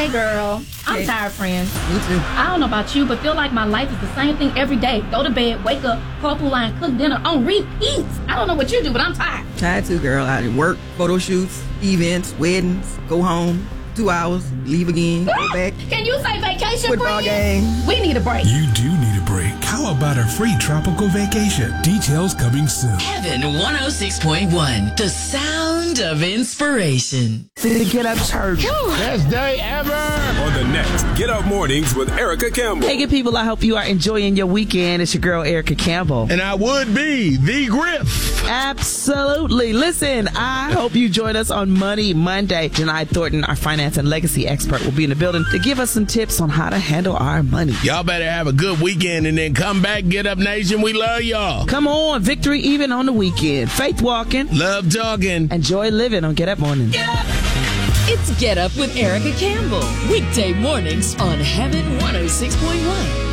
Hey, girl. I'm tired, friend. Me too. I don't know about you, but feel like my life is the same thing every day. Go to bed, wake up, carpool line, cook dinner on repeat. I don't know what you do, but I'm tired. Tired too, girl. I did work, photo shoots, events, weddings, go home, 2 hours, leave again, go back. Can you say vacation, Football game. We need a break. You do need a break. How about a free tropical vacation? Details coming soon. Heaven 106.1, the sound of inspiration. To Get Up Church. Best day ever. On the next Get Up Mornings with Erica Campbell. Hey, good people, I hope you are enjoying your weekend. It's your girl, Erica Campbell. And I would be the Griff. Absolutely. Listen, I hope you join us on Money Monday. Janai Thornton, our finance and legacy expert, will be in the building to give us some tips on how to handle our money. Y'all better have a good weekend and then come back. Get Up Nation. We love y'all. Come on, victory even on the weekend. Faith walking. Love talking. And joy living on Get Up Morning. Get up. It's Get Up with Erica Campbell. Weekday mornings on Heaven 106.1.